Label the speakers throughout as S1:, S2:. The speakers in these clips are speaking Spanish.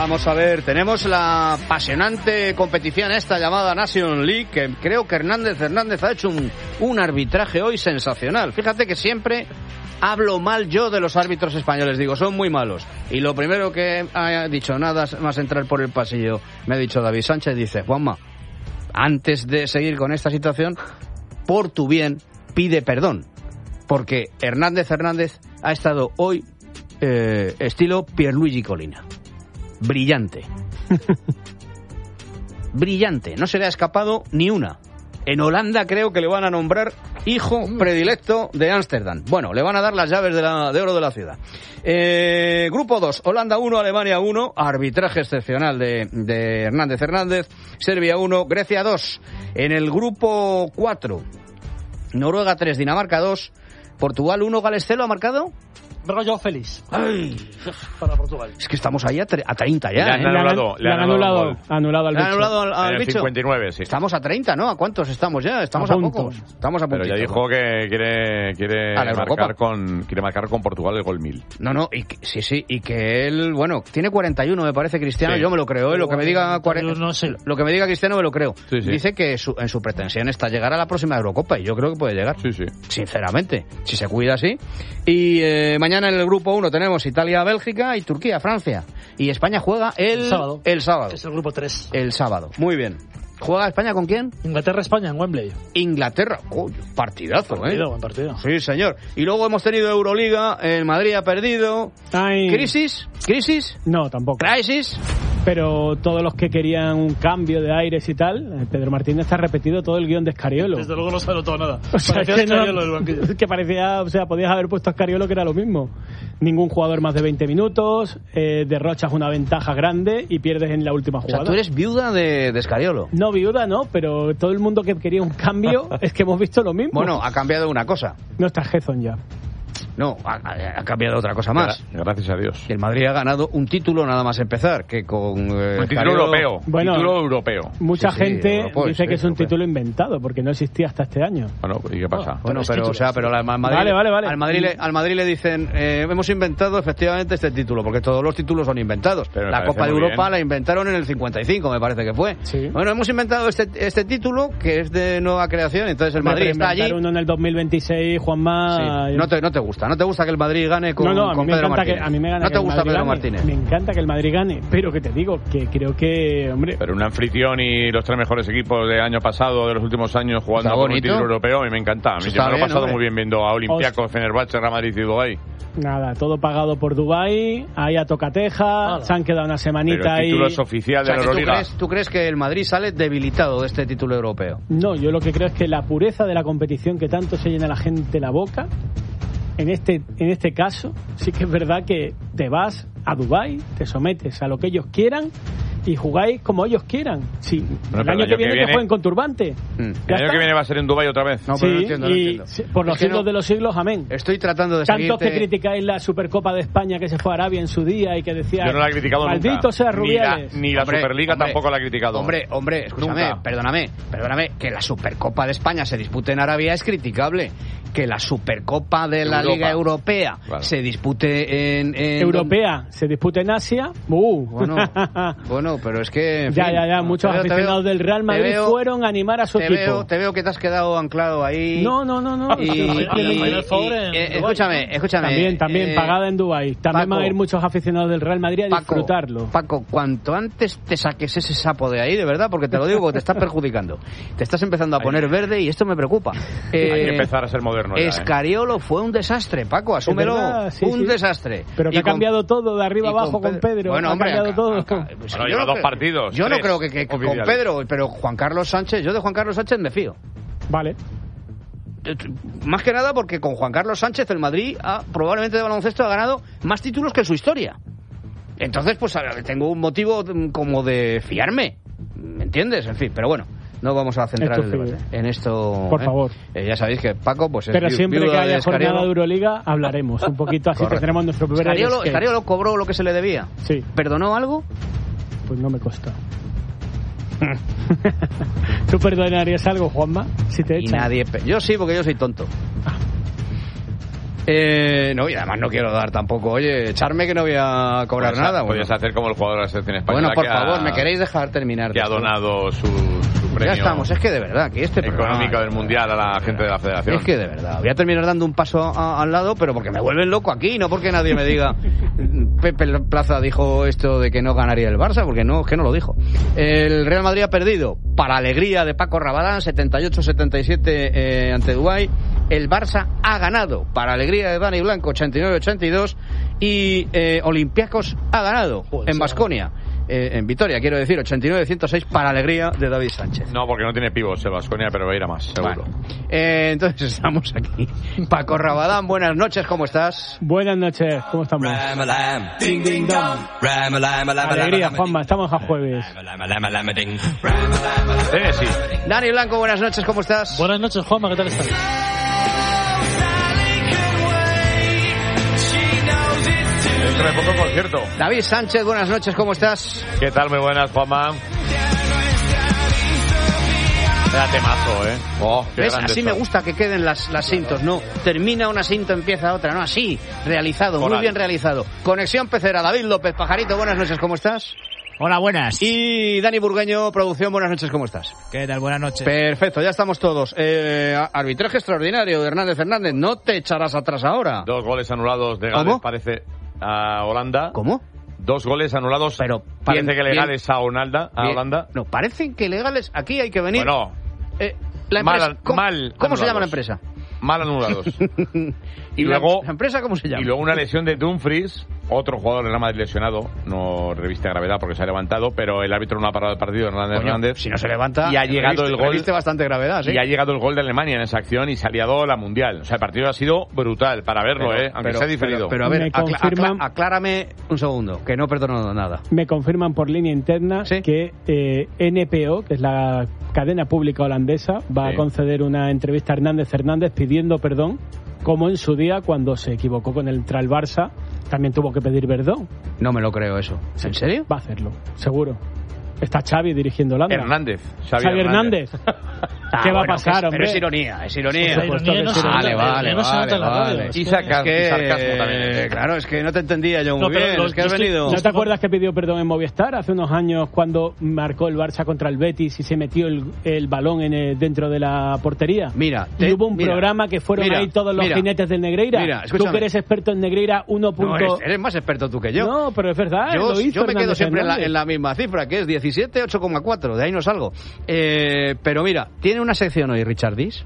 S1: Vamos a ver, tenemos la apasionante competición esta llamada Nation League, que creo que Hernández ha hecho un arbitraje hoy sensacional. Fíjate que siempre hablo mal yo de los árbitros españoles, digo, son muy malos. Y lo primero que ha dicho, nada más entrar por el pasillo, me ha dicho David Sánchez, dice, Juanma, antes de seguir con esta situación, por tu bien, pide perdón. Porque Hernández ha estado hoy estilo Pierluigi Collina. Brillante. Brillante. No se le ha escapado ni una. En Holanda creo que le van a nombrar hijo predilecto de Ámsterdam. Bueno, le van a dar las llaves de oro de la ciudad. Grupo 2, Holanda 1, Alemania 1. Arbitraje excepcional de Hernández. Serbia 1, Grecia 2. En el grupo 4, Noruega 3, Dinamarca 2. Portugal 1, Gales 0 ha marcado.
S2: Rollo feliz.
S1: Ay,
S2: para Portugal.
S1: Es que estamos ahí a 30 ya.
S3: Le han anulado
S2: al bicho.
S1: ¿Anulado al bicho?
S3: 59, sí.
S1: Estamos a 30, ¿no? ¿A cuántos estamos ya? Estamos a pocos. Estamos a
S3: Pero
S1: puntito,
S3: ya dijo que quiere marcar con Portugal el gol 1000.
S1: No, sí, y que él, bueno, tiene 41, me parece, Cristiano, sí. Yo me lo creo, lo que me diga lo que me diga Cristiano me lo creo.
S3: Sí.
S1: Dice que en su pretensión está llegar a la próxima Eurocopa, y yo creo que puede llegar.
S3: Sí.
S1: Sinceramente, si se cuida así. Y mañana en el grupo 1 tenemos Italia-Bélgica y Turquía-Francia. Y España juega el sábado.
S2: Es el grupo 3.
S1: El sábado. Muy bien. ¿Juega España con quién?
S2: Inglaterra-España en Wembley.
S1: Inglaterra, partidazo,
S2: Buen partido.
S1: Sí, señor. Y luego hemos tenido Euroliga, el Madrid ha perdido.
S4: Ay.
S1: ¿Crisis?
S4: No, tampoco.
S1: ¿Crisis?
S4: Pero todos los que querían un cambio de aires y tal, Pedro Martínez ha repetido todo el guión de Scariolo.
S2: Desde luego no se ha notado nada.
S4: O sea,
S2: parecía Scariolo del banquillo.
S4: Que parecía, o sea, podías haber puesto a Scariolo que era lo mismo. Ningún jugador más de 20 minutos, derrochas una ventaja grande y pierdes en la última jugada.
S1: O sea, tú eres viuda de Scariolo.
S4: No, viuda no, pero todo el mundo que quería un cambio es que hemos visto lo mismo.
S1: Bueno, ha cambiado una cosa.
S4: No está Gezon ya.
S1: No, ha cambiado otra cosa más.
S3: Gracias a Dios.
S1: El Madrid ha ganado un título nada más empezar, que con
S3: un título europeo.
S4: Bueno,
S3: título europeo.
S4: Mucha gente
S1: europeo,
S4: dice que es un título inventado, porque no existía hasta este año.
S3: Bueno, ¿y qué pasa?
S1: Bueno, pero al Madrid,
S4: vale.
S1: al Madrid le dicen, hemos inventado efectivamente este título, porque todos los títulos son inventados.
S3: Pero
S1: la Copa de Europa la inventaron en el 55, me parece que fue.
S4: Sí.
S1: Bueno, hemos inventado este título, que es de nueva creación, entonces el Madrid está allí.
S4: Uno en el 2026, Juanma...
S1: Sí. No te gusta que el Madrid gane con Pedro Martínez.
S4: A mí me gana.
S1: No te gusta Pedro Martínez.
S4: Me encanta que el Madrid gane, pero que te digo que creo que, hombre...
S3: Pero un anfitrión y los 3 mejores equipos del año pasado, de los últimos años, jugando con un título europeo, a mí me encanta. Yo me lo he pasado muy bien viendo a Olympiacos, Fenerbahce, Real Madrid y Dubái.
S4: Nada, todo pagado por Dubái, ahí a tocateja, se han quedado una semanita ahí.
S3: El título es oficial de la Euroliga.
S1: ¿Tú crees que el Madrid sale debilitado de este título europeo?
S4: No, yo lo que creo es que la pureza de la competición, que tanto se llena la gente la boca, en este caso sí que es verdad que te vas a Dubái, te sometes a lo que ellos quieran y jugáis como ellos quieran. Sí, el año que viene que jueguen con turbante.
S3: El año que viene va a ser en Dubái otra vez.
S4: No, pero no entiendo. Por los siglos de los siglos, amén.
S1: Estoy tratando de
S4: Tantos que criticáis la Supercopa de España que se fue a Arabia en su día y que decía...
S3: Yo no la he criticado
S4: maldito
S3: nunca.
S4: sea Rubiales.
S3: Ni la Superliga tampoco la he criticado.
S1: Hombre, escúchame, perdóname, que la Supercopa de España se dispute en Arabia es criticable. Que la Supercopa de la Liga Europea se dispute en
S4: Europea, se dispute en Asia.
S1: Bueno, pero es que...
S4: Ya. Muchos aficionados del Real Madrid fueron a animar a su equipo.
S1: Te veo que te has quedado anclado ahí.
S4: No.
S1: Escúchame.
S4: También pagada en Dubái. También van a ir muchos aficionados del Real Madrid a disfrutarlo.
S1: Paco, cuanto antes te saques ese sapo de ahí, de verdad, porque te lo digo, porque te estás perjudicando. Te estás empezando a poner verde y esto me preocupa.
S3: Hay que empezar a ser moderno ya.
S1: Scariolo fue un desastre, Paco, asúmelo. Desastre.
S4: Pero que ha cambiado todo de arriba abajo con Pedro.
S1: Bueno, hombre,
S4: ha cambiado todo.
S3: Lleva 2 partidos.
S1: Yo no creo que con Pedro, pero Juan Carlos Sánchez, yo de Juan Carlos Sánchez me fío.
S4: Vale.
S1: Más que nada porque con Juan Carlos Sánchez el Madrid probablemente de baloncesto ha ganado más títulos que en su historia. Entonces, pues tengo un motivo como de fiarme. ¿Me entiendes? En fin, pero bueno. No vamos a centrar el debate en esto.
S4: Por favor.
S1: Ya sabéis que Paco, pues es
S4: pero siempre que haya jornada de Euroliga, hablaremos un poquito, así tendremos nuestro primer...
S1: ¿Scariolo cobró lo que se le debía?
S4: Sí.
S1: ¿Perdonó algo?
S4: Pues no me consta. ¿Tú perdonarías algo, Juanma? Si te echan.
S1: Yo sí, porque yo soy tonto. No, y además no quiero dar tampoco, oye, echarme que no voy a cobrar nada.
S3: Podrías hacer como el jugador de la selección española.
S1: Bueno, por favor, ¿me queréis dejar terminar?
S3: Que ha donado su premio.
S1: Ya estamos, es que de verdad, que
S3: económico del Mundial a la gente de la Federación.
S1: Es que de verdad, voy a terminar dando un paso al lado, pero porque me vuelven loco aquí, no porque nadie me diga. Pepe Plaza dijo esto de que no ganaría el Barça, porque no, es que no lo dijo. El Real Madrid ha perdido, para alegría de Paco Rabadán, 78-77 ante Dubái. El Barça ha ganado, para alegría de Dani Blanco, 89-82. Y Olympiacos ha ganado en Baskonia. En Vitoria, quiero decir, 89-106 para alegría de David Sánchez.
S3: No, porque no tiene pibos el Baskonia, pero va a ir a más, seguro.
S1: Bueno, entonces estamos aquí. Paco Rabadán, buenas noches, ¿cómo estás?
S4: Buenas noches, ¿cómo estamos? Ding, ding, dong. Alegría, Juanma, estamos a jueves.
S3: Sí.
S1: Dani Blanco, buenas noches, ¿cómo estás?
S2: Buenas noches, Juanma, ¿qué tal estás?
S3: Dentro de poco concierto.
S1: David Sánchez, buenas noches, ¿cómo estás?
S3: ¿Qué tal? Muy buenas, Juanma. Era temazo, ¿eh?
S1: ¿Ves? Así me gusta que queden las cintos, ¿no? Termina una cinta, empieza otra, ¿no? Así, realizado, muy bien realizado. Conexión Pecera, David López, Pajarito, buenas noches, ¿cómo estás?
S5: Hola, buenas.
S1: Y Dani Burgueño, producción, buenas noches, ¿cómo estás?
S5: ¿Qué tal? Buenas noches.
S1: Perfecto, ya estamos todos. Arbitraje extraordinario de Hernández Fernández, no te echarás atrás ahora.
S3: 2 goles anulados de Gales, parece, a Holanda.
S1: ¿Cómo?
S3: 2 goles anulados, pero parece que legales a Holanda.
S1: No, parecen que legales, aquí hay que venir.
S3: Bueno,
S1: la empresa, ¿cómo se llama la empresa?
S3: Mal anulados. Y luego,
S1: ¿la empresa cómo se llama?
S3: Y luego una lesión de Dumfries, otro jugador del Real Madrid lesionado, no reviste gravedad porque se ha levantado, pero el árbitro no ha parado el partido, Hernández.
S1: Si no se levanta,
S3: y ha llegado el gol.
S1: Reviste bastante gravedad, ¿sí?
S3: Y ha llegado el gol de Alemania en esa acción y se ha liado la Mundial. O sea, el partido ha sido brutal para verlo, aunque sea diferido.
S1: Pero a ver, aclárame un segundo, que no perdono nada.
S4: Me confirman por línea interna que NPO, que es la cadena pública holandesa, va a conceder una entrevista a Hernández pidiendo perdón, como en su día cuando se equivocó con el Tral Barça, también tuvo que pedir perdón.
S1: No me lo creo eso. ¿En serio?
S4: Va a hacerlo, seguro. Está Xavi dirigiendo Holanda.
S3: Xavi
S4: Hernández. ¿Qué va a pasar, hombre?
S1: Pero es ironía. Vale.
S3: Y sarcasmo también.
S1: Claro, es que no te entendía yo muy bien. Es que has venido...
S4: ¿No te acuerdas que pidió perdón en Movistar hace unos años cuando marcó el Barça contra el Betis y se metió el balón dentro de la portería?
S1: Mira.
S4: Y hubo un programa que fueron ahí todos los jinetes del Negreira.
S1: Mira,
S4: tú que eres experto en Negreira,
S1: No, eres más experto tú que yo.
S4: No, pero es verdad.
S1: Yo me quedo siempre en la misma cifra, que es 17, 8,4. De ahí no salgo. Pero mira, tiene una sección hoy Richard Dis.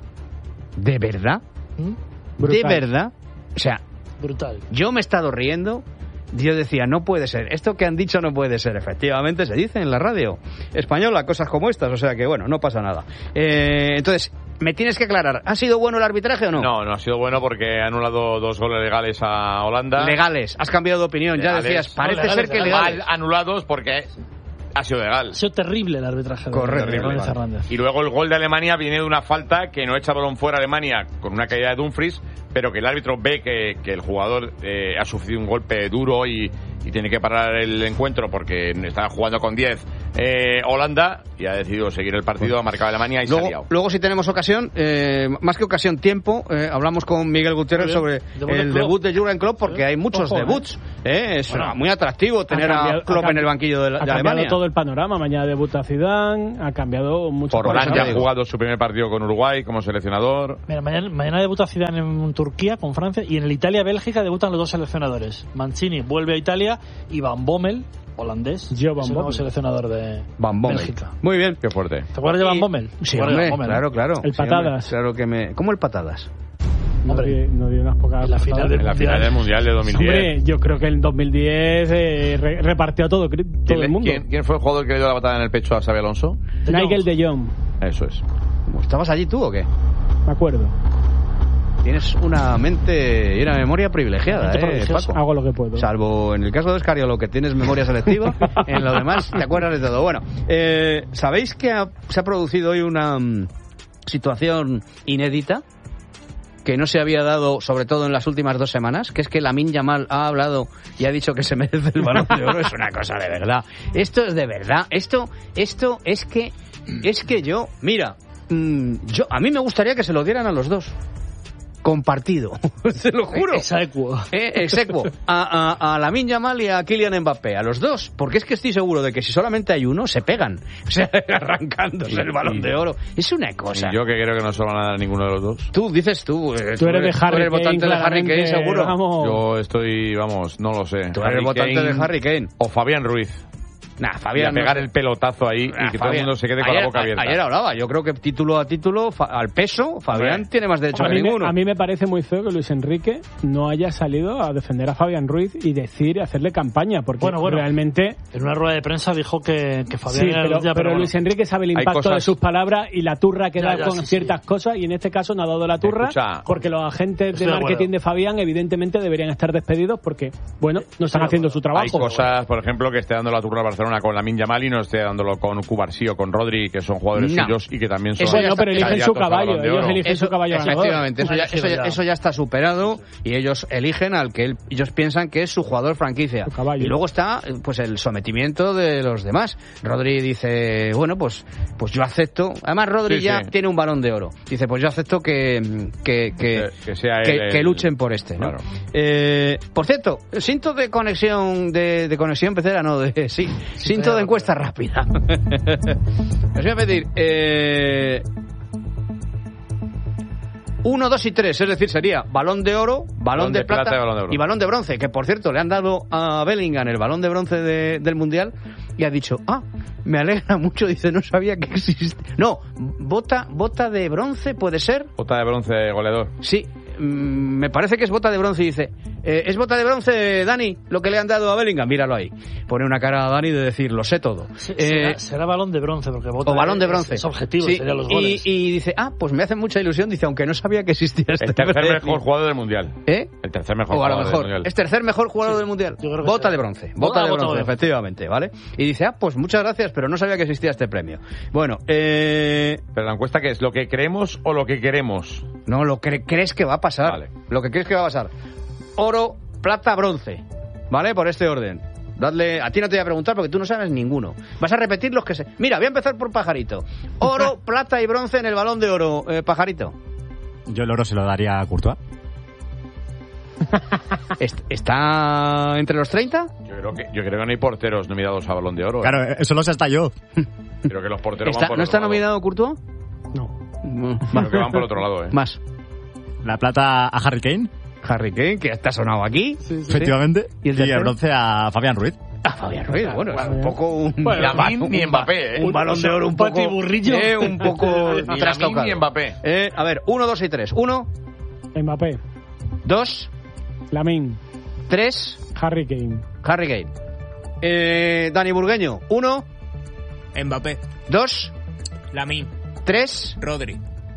S1: ¿De verdad?
S4: Brutal.
S1: ¿De verdad? O sea,
S2: brutal.
S1: Yo me he estado riendo. Yo decía, no puede ser. Esto que han dicho no puede ser. Efectivamente, se dice en la radio española cosas como estas. O sea que, bueno, no pasa nada. Entonces, me tienes que aclarar. ¿Ha sido bueno el arbitraje o no?
S3: No ha sido bueno porque ha anulado 2 goles legales a Holanda.
S1: Legales. Has cambiado de opinión.
S3: Legales.
S1: Ya decías, parece ser que legales.
S3: Mal anulados porque... ha sido legal.
S2: Ha sido terrible el arbitraje de Hernández Fernández.
S3: Y luego el gol de Alemania viene de una falta que no echa balón fuera a Alemania con una caída de Dumfries, pero que el árbitro ve que el jugador ha sufrido un golpe duro y tiene que parar el encuentro porque estaba jugando con 10 Holanda y ha decidido seguir el partido, ha marcado Alemania y se ha liado.
S1: Luego si tenemos ocasión, más que ocasión, tiempo, hablamos con Miguel Gutiérrez sobre el debut de Jürgen Klopp, porque hay muchos debuts. Es muy atractivo tener a Klopp en el banquillo de Alemania.
S4: Ha cambiado todo el panorama. Mañana debuta Zidane, ha cambiado mucho.
S3: Forlán ya ha jugado su primer partido con Uruguay como seleccionador.
S2: Mira, mañana debuta Zidane en Turquía con Francia, y en el Italia-Bélgica debutan los 2 seleccionadores. Mancini vuelve a Italia y Van Bommel, holandés, es el nuevo seleccionador de Bélgica.
S1: Muy bien.
S3: Qué fuerte.
S2: ¿Te acuerdas de Van Bommel?
S1: Sí, hombre, claro.
S4: El Patadas.
S1: Claro que me... ¿Cómo el Patadas?
S4: No dio unas pocas.
S3: En la final del Mundial de 2010.
S4: Hombre, yo creo que en 2010 repartió todo el mundo.
S3: ¿Quién fue el jugador que le dio la patada en el pecho a Xabi Alonso?
S4: Nigel de Jong.
S3: Eso es.
S1: ¿Estabas allí tú o qué?
S4: Me acuerdo.
S1: Tienes una mente y una memoria privilegiada, Paco.
S4: Hago lo que puedo.
S1: Salvo en el caso de Escariolo, que tienes memoria selectiva, en lo demás te acuerdas de todo. Bueno, ¿sabéis que se ha producido hoy una situación inédita que no se había dado, sobre todo en las últimas 2 semanas? Que es que Lamine Yamal ha hablado y ha dicho que se merece el Balón de Oro. Es una cosa de verdad. Esto es de verdad. Esto es que yo, mira, a mí me gustaría que se lo dieran a los dos. compartido, te lo juro.
S2: Exequo.
S1: Exequo. A Lamine Yamal y a Kylian Mbappé, a los dos, porque es que estoy seguro de que si solamente hay uno, se pegan, o sea, arrancándose el Balón de Oro. Es una cosa.
S3: Y yo que creo que no se van a dar ninguno de los dos.
S1: Tú eres
S4: de Harry Kane,
S1: votante de Harry Kane, seguro.
S4: Vamos.
S3: Yo estoy, no lo sé.
S1: Tú eres el votante de Harry Kane.
S3: O Fabián Ruiz.
S1: Nah, Fabián.
S3: Y a pegar el pelotazo ahí y que todo el mundo se quede con la boca abierta.
S1: Ayer hablaba, yo creo que título a título, al peso, Fabián tiene más derecho que ninguno.
S4: A mí me parece muy feo que Luis Enrique no haya salido a defender a Fabián Ruiz y decir, hacerle campaña, porque realmente...
S2: En una rueda de prensa dijo que Fabián...
S4: Sí, pero Luis Enrique sabe el impacto de sus palabras y la turra que da con ciertas cosas, y en este caso no ha dado la turra, porque los agentes de marketing de Fabián evidentemente deberían estar despedidos porque, no están haciendo su trabajo.
S3: Hay cosas, por ejemplo, que esté dando la turra a Barcelona con Lamine Yamal y no esté dándolo con Cubarsí o con Rodri, que son jugadores suyos y que también son...
S4: pero eligen su caballo, ellos eligen su caballo.
S1: Efectivamente, eso ya está superado y ellos eligen al que ellos piensan que es su jugador franquicia. Y luego está pues el sometimiento de los demás. Rodri dice, pues yo acepto. Además, Rodri tiene un Balón de Oro. Dice, pues yo acepto que luchen por este, ¿no? Claro. Por cierto, cinto de conexión Pecera, cinto de encuesta rápida. Les voy a pedir 1, 2 y 3, es decir, sería Balón de Oro, Balón de Plata y Balón de Bronce, que por cierto le han dado a Bellingham el Balón de Bronce del Mundial y ha dicho, me alegra mucho, dice, no sabía que existía. No, bota de bronce, ¿puede ser?
S3: Bota de bronce goleador.
S1: Sí, me parece que es bota de bronce y dice, ¿es bota de bronce, Dani, lo que le han dado a Bellingham? Míralo ahí. Pone una cara a Dani de decir, lo sé todo.
S2: Será Balón de Bronce, porque bota
S1: o Balón de Bronce.
S2: Es objetivo, serían los goles.
S1: Y dice, pues me hace mucha ilusión, dice, aunque no sabía que existía este
S3: el tercer mejor jugador del Mundial.
S1: El
S3: tercer mejor jugador del Mundial.
S1: Es tercer mejor jugador del Mundial. Bota de bronce. Bota de bronce, efectivamente, ¿vale? Y dice, pues muchas gracias, pero no sabía que existía este premio. Bueno,
S3: Pero la encuesta, ¿qué es? ¿Lo que creemos o lo que queremos?
S1: No, lo que crees que va a pasar.
S3: Vale.
S1: Lo que crees que va a pasar. Oro, plata, bronce. ¿Vale? Por este orden. A ti no te voy a preguntar porque tú no sabes ninguno. Vas a repetir los que sé. Mira, voy a empezar por Pajarito. Oro, plata y bronce en el Balón de Oro, Pajarito.
S5: Yo el oro se lo daría a Courtois.
S1: ¿Está entre los 30?
S3: Yo creo que no hay porteros nominados a Balón de Oro.
S5: Claro, eso lo sé hasta yo.
S3: Creo que los porteros van por
S1: ¿No
S3: otro
S1: está
S3: lado.
S1: nominado Courtois?
S4: No.
S3: Creo que van por otro lado,
S1: Más.
S5: La plata a Harry Kane.
S1: Harry Kane, que está sonado aquí.
S5: Sí. Efectivamente.
S1: ¿Y el
S5: bronce a Fabián Ruiz.
S1: Fabián Ruiz, es un poco
S3: ni Mbappé,
S1: un Balón de Oro un poco
S2: batiburrillo.
S1: Un poco
S3: ni
S1: trastocado.
S3: Ni Mbappé.
S1: A ver, 1, 2 y 3. 1,
S4: Mbappé.
S1: 2,
S4: Lamine.
S1: 3,
S4: Harry Kane.
S1: Dani Burgueño. 1,
S6: Mbappé.
S1: 2,
S6: Lamine.
S1: 3,
S6: Rodri.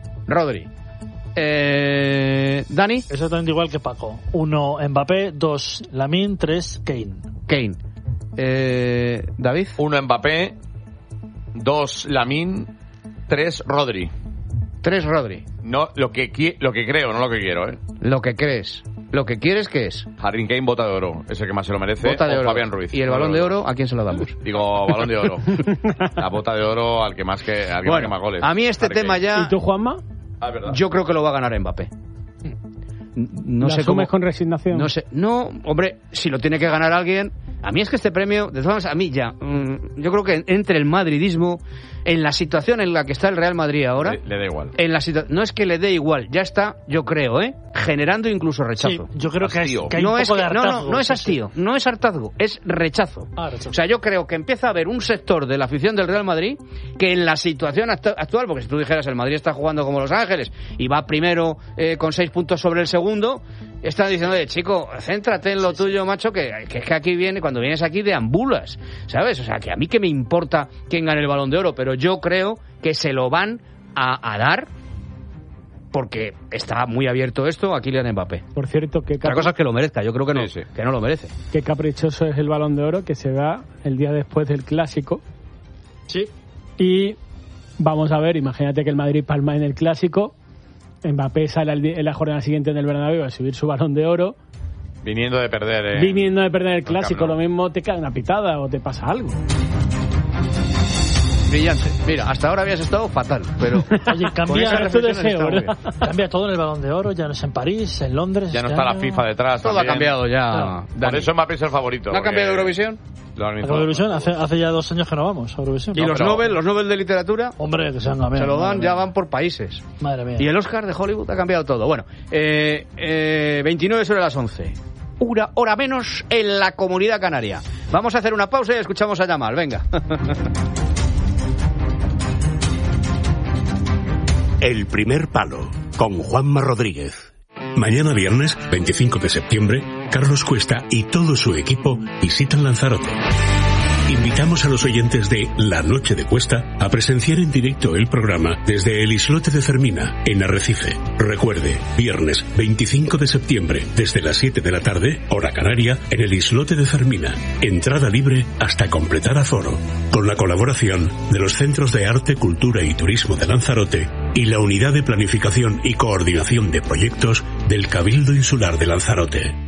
S1: Dani.
S2: Exactamente igual que Paco. 1 Mbappé, 2 Lamine, 3 Kane.
S1: David.
S3: 1 Mbappé, 2 Lamine, 3 Rodri.
S1: 3 Rodri.
S3: No, lo que creo, no lo que quiero, ¿eh?
S1: Lo que crees. Lo que quieres, ¿qué es?
S3: Harry Kane, bota de oro. Es el que más se lo merece.
S1: Bota de oro.
S3: Fabián Ruiz.
S1: ¿Y el Balón de Oro a quién se lo damos?
S3: Digo, Balón de Oro. La bota de oro al que más más goles.
S1: A mí este
S3: Harry
S1: tema
S3: Kane.
S1: ya...
S4: ¿Y tú, Juanma?
S3: ¿Verdad?
S1: Yo creo que lo va a ganar Mbappé. No sé
S4: asumes
S1: cómo,
S4: con resignación?
S1: No sé. No, hombre, si lo tiene que ganar alguien... A mí es que este premio, de todas maneras, a mí ya... yo creo que entre el madridismo, en la situación en la que está el Real Madrid ahora...
S3: Le da igual.
S1: No es que le dé igual, ya está, yo creo, generando incluso rechazo.
S2: Sí, yo creo que hay
S1: no
S2: un
S1: es
S2: poco de hartazgo.
S1: No es hastío, no es hartazgo, es rechazo.
S2: Rechazo.
S1: O sea, yo creo que empieza a haber un sector de la afición del Real Madrid que en la situación actual, porque si tú dijeras el Madrid está jugando como Los Ángeles y va primero con 6 puntos sobre el segundo, están diciendo, chico, céntrate en lo tuyo, macho, que es que aquí cuando vienes aquí deambulas, ¿sabes? O sea, que a mí que me importa quién gane el Balón de Oro, pero yo creo que se lo van a dar porque está muy abierto esto a Kylian Mbappé.
S4: Por cierto,
S1: la cosa es que lo merezca, yo creo que no,
S3: sí.
S1: Que no lo merece.
S4: Qué caprichoso es el Balón de Oro que se da el día después del Clásico.
S2: Sí.
S4: Y vamos a ver, imagínate que el Madrid palma en el Clásico, Mbappé sale en la jornada siguiente en el Bernabéu a subir su Balón de Oro.
S3: Viniendo de perder
S4: el Clásico, lo mismo te cae una pitada o te pasa algo.
S1: Brillante. Mira, hasta ahora habías estado fatal, pero...
S2: Oye, cambia tu deseo, ¿verdad? Cambia todo en el Balón de Oro, ya no es en París, en Londres...
S3: Ya no está la FIFA detrás.
S1: Todo
S3: también.
S1: Ha cambiado ya.
S3: Claro. Por eso Mbappé es el favorito.
S1: ¿No ha cambiado Eurovisión?
S2: Eurovisión hace ya 2 años que no vamos a Eurovisión.
S1: ¿Y los Nobel de literatura?
S2: Hombre, que se han cambiado.
S1: Se lo dan, ya van por países.
S2: Madre mía.
S1: Y el Oscar de Hollywood ha cambiado todo. Bueno, 29 sobre las 11. Una hora menos en la Comunidad Canaria. Vamos a hacer una pausa y escuchamos a Yamal. Venga.
S7: El primer palo, con Juanma Rodríguez. Mañana viernes, 25 de septiembre, Carlos Cuesta y todo su equipo visitan Lanzarote. Invitamos a los oyentes de La Noche de Cuesta a presenciar en directo el programa desde el Islote de Fermina, en Arrecife. Recuerde, viernes 25 de septiembre, desde las 7 de la tarde, hora canaria, en el Islote de Fermina. Entrada libre hasta completar aforo. Con la colaboración de los Centros de Arte, Cultura y Turismo de Lanzarote y la Unidad de Planificación y Coordinación de Proyectos del Cabildo Insular de Lanzarote.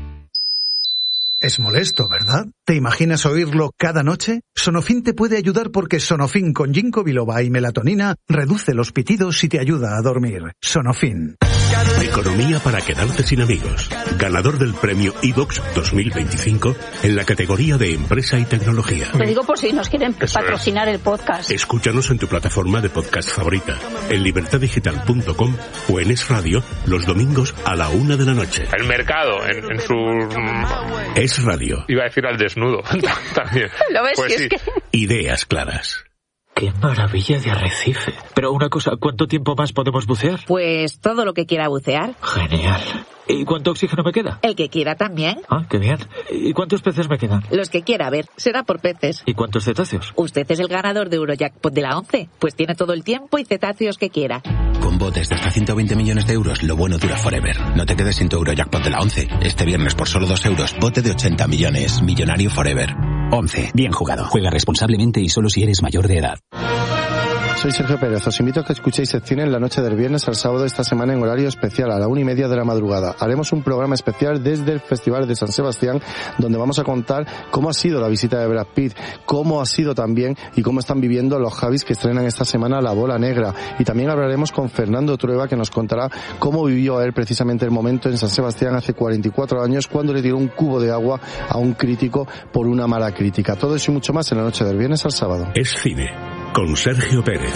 S8: Es molesto, ¿verdad? ¿Te imaginas oírlo cada noche? Sonofin te puede ayudar porque Sonofin con ginkgo biloba y melatonina reduce los pitidos y te ayuda a dormir. Sonofin.
S7: Economía para quedarte sin amigos. Ganador del premio iVox 2025 en la categoría de Empresa y Tecnología.
S9: Lo digo por si nos quieren patrocinar el podcast.
S7: Escúchanos en tu plataforma de podcast favorita, en libertadigital.com o en Es Radio los domingos a la 1 de la noche.
S10: El mercado en su...
S7: Es Radio.
S10: Iba a decir al desnudo también.
S9: ¿Lo ves?
S10: Pues
S9: sí.
S10: sí.
S7: Ideas claras.
S11: ¡Qué maravilla de arrecife! Pero una cosa, ¿cuánto tiempo más podemos bucear?
S9: Pues todo lo que quiera bucear.
S11: Genial. ¿Y cuánto oxígeno me queda?
S9: El que quiera también.
S11: Ah, qué bien. ¿Y cuántos peces me quedan?
S9: Los que quiera, a ver, será por peces.
S11: ¿Y cuántos cetáceos?
S9: Usted es el ganador de Eurojackpot de la 11, pues tiene todo el tiempo y cetáceos que quiera.
S12: Con botes de hasta 120 millones de euros, lo bueno dura forever. No te quedes sin tu Eurojackpot de la 11. Este viernes por solo 2 euros, bote de 80 millones. Millonario forever. 11. Bien jugado. Juega responsablemente y solo si eres mayor de edad.
S13: Soy Sergio Pérez, os invito a que escuchéis Sección en la noche del viernes al sábado esta semana en horario especial a la 1:30 de la madrugada. Haremos un programa especial desde el Festival de San Sebastián, donde vamos a contar cómo ha sido la visita de Brad Pitt, cómo ha sido también y cómo están viviendo los Javis que estrenan esta semana La Bola Negra. Y también hablaremos con Fernando Trueba, que nos contará cómo vivió él precisamente el momento en San Sebastián hace 44 años cuando le tiró un cubo de agua a un crítico por una mala crítica. Todo eso y mucho más en la noche del viernes al sábado.
S7: Es cine, con Sergio Pérez.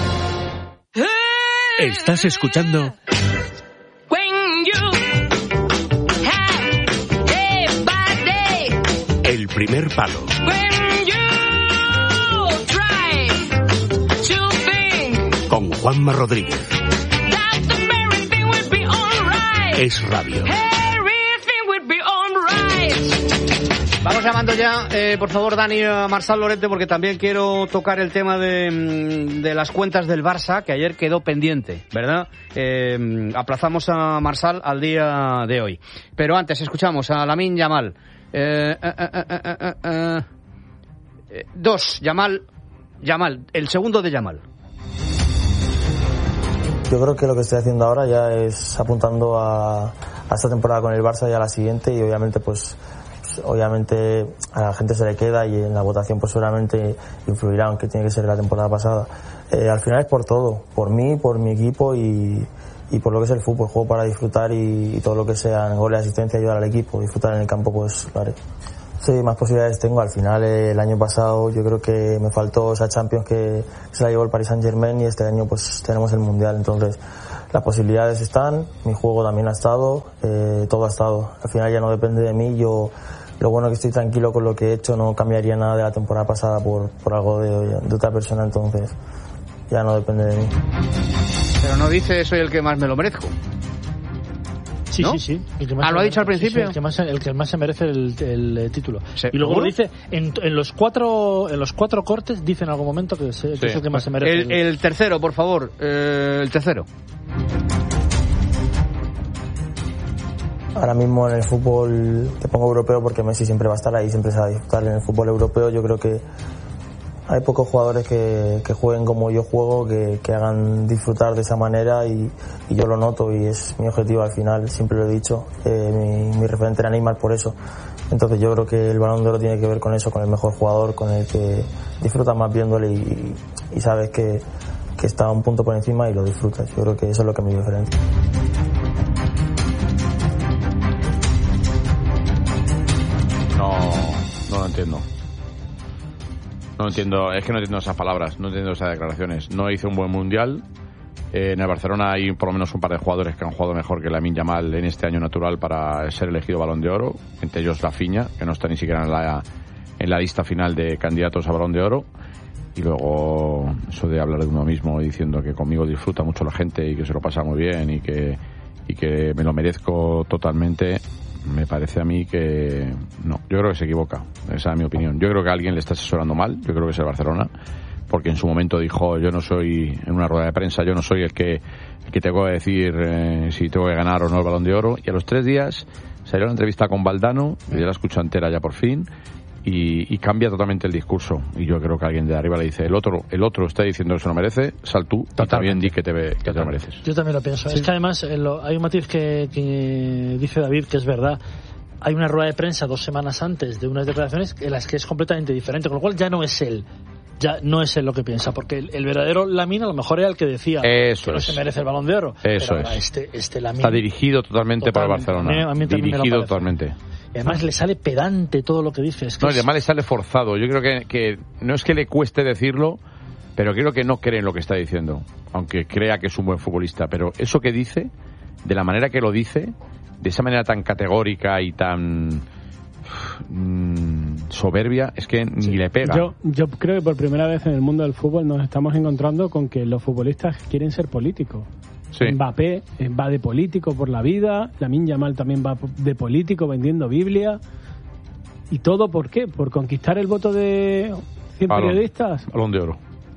S11: Estás escuchando
S7: El primer palo. Con Juanma Rodríguez. Es Radio.
S1: Vamos llamando ya, por favor, Dani, a Marsal Lorente, porque también quiero tocar el tema de las cuentas del Barça, que ayer quedó pendiente, ¿verdad? Aplazamos a Marsal al día de hoy. Pero antes escuchamos a Lamine Yamal. Yamal, el segundo de Yamal.
S14: Yo creo que lo que estoy haciendo ahora ya es apuntando a esta temporada con el Barça y a la siguiente, y obviamente obviamente a la gente se le queda y en la votación pues seguramente influirá, aunque tiene que ser la temporada pasada. Al final es por todo, por mí, por mi equipo y por lo que es el fútbol. Juego para disfrutar y todo lo que sea goles, asistencia, ayudar al equipo, disfrutar en el campo, pues lo haré. Sí, más posibilidades tengo. Al final el año pasado yo creo que me faltó esa Champions que se la llevó el Paris Saint-Germain, y este año pues tenemos el Mundial. Entonces las posibilidades están, mi juego también ha estado, todo ha estado. Al final ya no depende de mí. Yo lo bueno que estoy tranquilo con lo que he hecho, no cambiaría nada de la temporada pasada por algo de otra persona, entonces ya no depende de mí.
S1: Pero no dice soy el que más me lo merezco.
S2: Sí,
S1: ¿no?
S2: sí.
S1: ¿Lo ha dicho al principio?
S2: Sí, el que más se merece el título.
S1: ¿Sí?
S2: Y luego lo dice en los cuatro cortes, dice en algún momento que es el que más se merece.
S1: El tercero, por favor. El tercero.
S14: Ahora mismo en el fútbol te pongo europeo porque Messi siempre va a estar ahí, siempre se va a disfrutar. En el fútbol europeo yo creo que hay pocos jugadores que jueguen como yo juego, que hagan disfrutar de esa manera, y yo lo noto y es mi objetivo al final, siempre lo he dicho. Mi referente era Neymar por eso, Entonces yo creo que el Balón de Oro tiene que ver con eso, con el mejor jugador, con el que disfrutas más viéndole y sabes que está un punto por encima y lo disfrutas. Yo creo que eso es lo que me diferencia.
S3: No lo entiendo. No entiendo, es que no entiendo esas palabras, no entiendo esas declaraciones. No hizo un buen mundial. En el Barcelona hay por lo menos un par de jugadores que han jugado mejor que Lamine Yamal en este año natural para ser elegido Balón de Oro, entre ellos Rafinha, que no está ni siquiera en la lista final de candidatos a Balón de Oro. Y luego eso de hablar de uno mismo diciendo que conmigo disfruta mucho la gente y que se lo pasa muy bien y que me lo merezco totalmente, me parece a mí que no, yo creo que se equivoca. Esa es mi opinión. Yo creo que a alguien le está asesorando mal, yo creo que es el Barcelona, porque en su momento dijo, yo no soy, en una rueda de prensa, yo no soy el que tengo que decir si tengo que ganar o no el Balón de Oro, y a los 3 días salió una entrevista con Valdano, y yo la escucho entera ya por fin, y cambia totalmente el discurso, y yo creo que alguien de arriba le dice, el otro está diciendo que se lo merece, sal tú y también di que te lo mereces.
S2: Yo también lo pienso. Sí. Es que además hay un matiz que dice David que es verdad. Hay una rueda de prensa 2 semanas antes de unas declaraciones en las que es completamente diferente, con lo cual ya no es él. Ya no es él lo que piensa, porque el verdadero Lamine a lo mejor era el que decía que no se merece el Balón de Oro.
S3: Eso
S2: pero ahora
S3: es.
S2: Este Lamine
S3: está dirigido totalmente para el Barcelona.
S2: A mí
S3: dirigido totalmente.
S2: Y además le sale pedante todo lo que dice. Es que
S3: no, y además le sale forzado. Yo creo que no es que le cueste decirlo, pero creo que no cree en lo que está diciendo, aunque crea que es un buen futbolista. Pero eso que dice, de la manera que lo dice, de esa manera tan categórica y tan soberbia, es que ni le pega.
S4: Yo creo que por primera vez en el mundo del fútbol nos estamos encontrando con que los futbolistas quieren ser políticos. Sí. Mbappé va de político por la vida, Lamine Yamal también va de político vendiendo Biblia. ¿Y todo por qué? ¿Por conquistar el voto de 100 periodistas?
S3: Balón de Oro.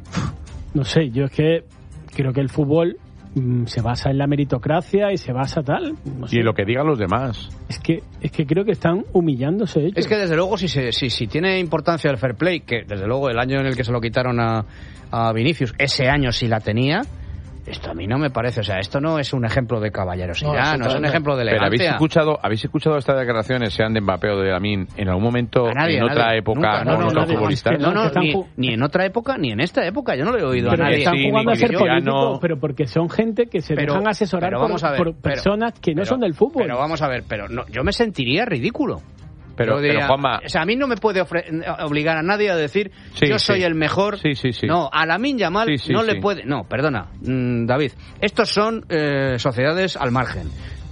S4: No sé, yo es que creo que el fútbol se basa en la meritocracia y se basa tal. No sé.
S3: Y en lo que digan los demás.
S4: Es que creo que están humillándose ellos.
S1: Es que desde luego si tiene importancia el fair play, que desde luego el año en el que se lo quitaron a Vinicius, ese año sí la tenía. Esto a mí no me parece, o sea, esto no es un ejemplo de caballerosidad, no es un ejemplo de elegancia.
S3: Pero ¿habéis escuchado estas declaraciones, sean de Mbappé o de Lamine, en algún momento, en otra época, con otros futbolistas?
S1: Ni en otra época, ni en esta época, yo no lo he oído a nadie.
S4: Están jugando a ser políticos, pero porque son gente que se dejan asesorar por personas que no son del fútbol.
S1: Pero vamos a ver, yo me sentiría ridículo.
S3: Pero Juanma,
S1: o sea, a mí no me puede obligar a nadie a decir yo soy el mejor.
S3: Sí.
S1: No, a Lamine Yamal no le puede. No, perdona, David. Estos son sociedades al margen.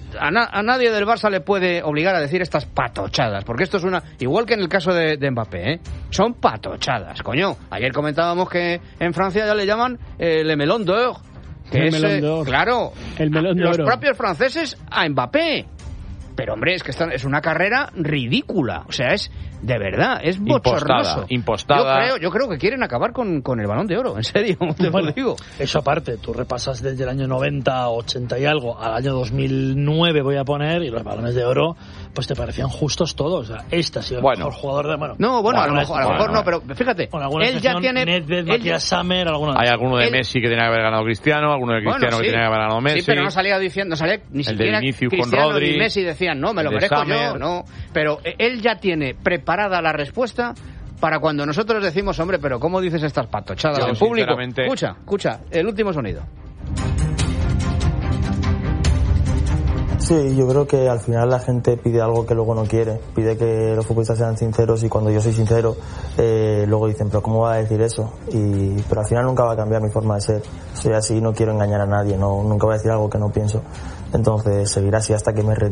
S1: A nadie del Barça le puede obligar a decir estas patochadas, porque esto es igual que en el caso de Mbappé, son patochadas, coño. Ayer comentábamos que en Francia ya le llaman le melon d'or, que es claro,
S4: el melón de oro.
S1: Los propios franceses a Mbappé. Pero hombre, es que es una carrera ridícula. O sea, es de verdad, es bochornoso.
S3: Impostada.
S1: Yo creo que quieren acabar con el Balón de Oro, en serio, te lo digo.
S2: Eso aparte, tú repasas desde el año 90, 80 y algo, al año 2009 voy a poner, y los Balones de Oro, pues te parecían justos todos. O sea, este ha sido el mejor jugador de...
S1: a lo mejor no, pero fíjate, él ya tiene...
S2: Nedved, Matías Sammer,
S3: hay alguno de Messi que tenía que haber ganado Cristiano, alguno de Cristiano que tenía que haber ganado Messi.
S1: Sí, pero no salía ni siquiera Cristiano ni Messi decían, no, me lo merezco yo, no. Pero él ya tiene preparada la respuesta para cuando nosotros decimos, hombre, pero ¿cómo dices estas patochadas en público? Escucha, el último sonido.
S14: Sí, yo creo que al final la gente pide algo que luego no quiere, pide que los futbolistas sean sinceros, y cuando yo soy sincero, luego dicen, pero ¿cómo va a decir eso? Pero al final nunca va a cambiar mi forma de ser, soy así, no quiero engañar a nadie, nunca voy a decir algo que no pienso, entonces seguiré así hasta que me retire.